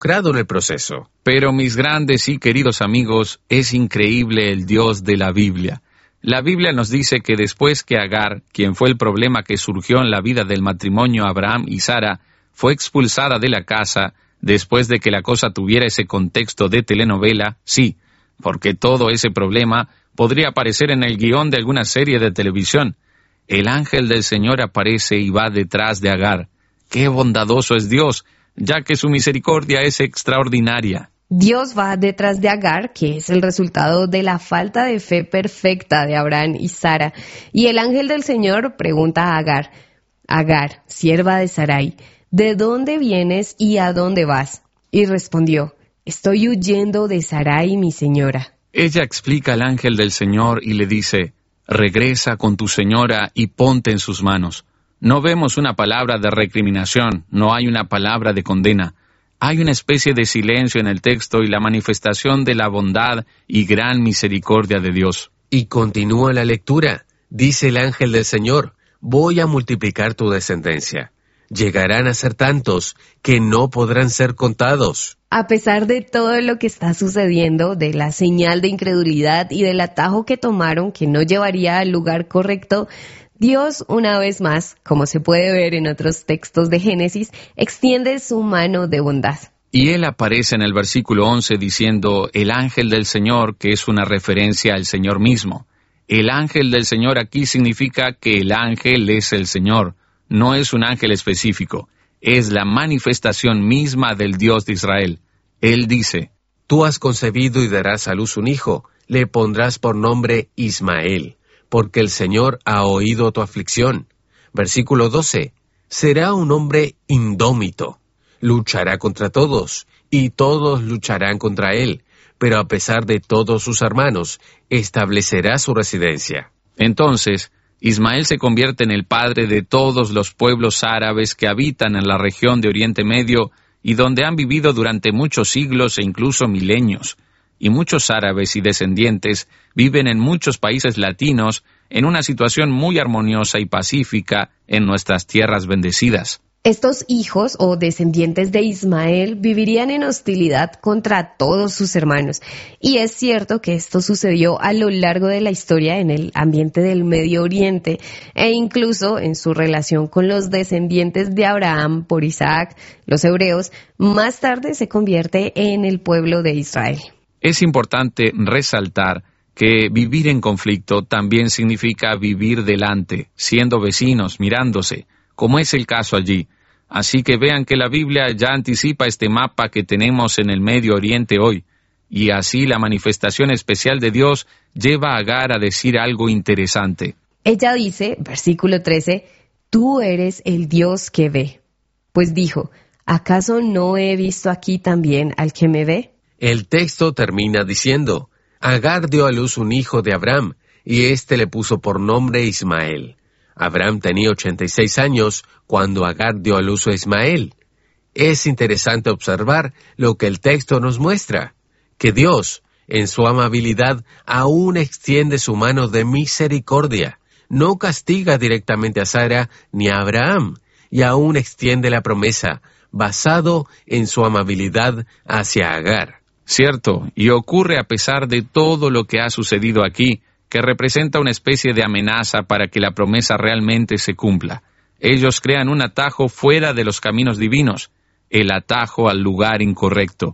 involucrado en el proceso. Pero mis grandes y queridos amigos, es increíble el Dios de la Biblia. La Biblia nos dice que después que Agar, quien fue el problema que surgió en la vida del matrimonio Abraham y Sara, fue expulsada de la casa, después de que la cosa tuviera ese contexto de telenovela, sí, porque todo ese problema podría aparecer en el guión de alguna serie de televisión. El ángel del Señor aparece y va detrás de Agar. ¡Qué bondadoso es Dios!, ya que su misericordia es extraordinaria. Dios va detrás de Agar, que es el resultado de la falta de fe perfecta de Abraham y Sara. Y el ángel del Señor pregunta a Agar, Agar, sierva de Sarai, ¿de dónde vienes y a dónde vas? Y respondió, estoy huyendo de Sarai, mi señora. Ella explica al ángel del Señor y le dice, regresa con tu señora y ponte en sus manos. No vemos una palabra de recriminación, no hay una palabra de condena. Hay una especie de silencio en el texto y la manifestación de la bondad y gran misericordia de Dios. Y continúa la lectura. Dice el ángel del Señor, voy a multiplicar tu descendencia. Llegarán a ser tantos que no podrán ser contados. A pesar de todo lo que está sucediendo, de la señal de incredulidad y del atajo que tomaron que no llevaría al lugar correcto, Dios, una vez más, como se puede ver en otros textos de Génesis, extiende su mano de bondad. Y él aparece en el versículo 11 diciendo, el ángel del Señor, que es una referencia al Señor mismo. El ángel del Señor aquí significa que el ángel es el Señor, no es un ángel específico, es la manifestación misma del Dios de Israel. Él dice, tú has concebido y darás a luz un hijo, le pondrás por nombre Ismael. Porque el Señor ha oído tu aflicción. Versículo 12. Será un hombre indómito. Luchará contra todos, y todos lucharán contra él. Pero a pesar de todos sus hermanos, establecerá su residencia. Entonces, Ismael se convierte en el padre de todos los pueblos árabes que habitan en la región de Oriente Medio y donde han vivido durante muchos siglos e incluso milenios. Y muchos árabes y descendientes viven en muchos países latinos en una situación muy armoniosa y pacífica en nuestras tierras bendecidas. Estos hijos o descendientes de Ismael vivirían en hostilidad contra todos sus hermanos. Y es cierto que esto sucedió a lo largo de la historia en el ambiente del Medio Oriente e incluso en su relación con los descendientes de Abraham por Isaac, los hebreos, más tarde se convierte en el pueblo de Israel. Es importante resaltar que vivir en conflicto también significa vivir delante, siendo vecinos, mirándose, como es el caso allí. Así que vean que la Biblia ya anticipa este mapa que tenemos en el Medio Oriente hoy, y así la manifestación especial de Dios lleva a Agar a decir algo interesante. Ella dice, versículo 13, tú eres el Dios que ve. Pues dijo, ¿acaso no he visto aquí también al que me ve? El texto termina diciendo, Agar dio a luz un hijo de Abraham, y éste le puso por nombre Ismael. Abraham tenía 86 años cuando Agar dio a luz a Ismael. Es interesante observar lo que el texto nos muestra, que Dios, en su amabilidad, aún extiende su mano de misericordia. No castiga directamente a Sara ni a Abraham, y aún extiende la promesa, basado en su amabilidad hacia Agar. Cierto, y ocurre a pesar de todo lo que ha sucedido aquí, que representa una especie de amenaza para que la promesa realmente se cumpla. Ellos crean un atajo fuera de los caminos divinos, el atajo al lugar incorrecto.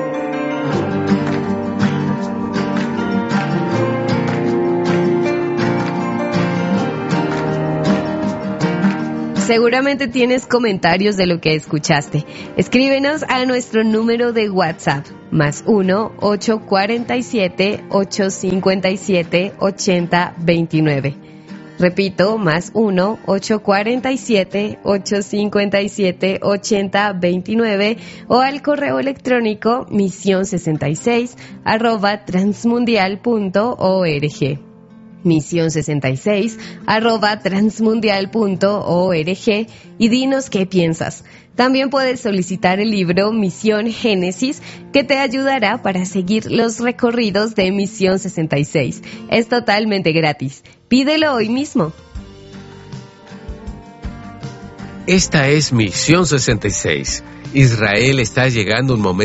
Seguramente tienes comentarios de lo que escuchaste. Escríbenos a nuestro número de WhatsApp, +1 847 857 8029. Repito, +1 847 857 8029 o al correo electrónico mision66@transmundial.org. mision66@transmundial.org y dinos qué piensas. También puedes solicitar el libro Misión Génesis, que te ayudará para seguir los recorridos de Misión 66. Es totalmente gratis. Pídelo hoy mismo. Esta es Misión 66 Israel está llegando un momento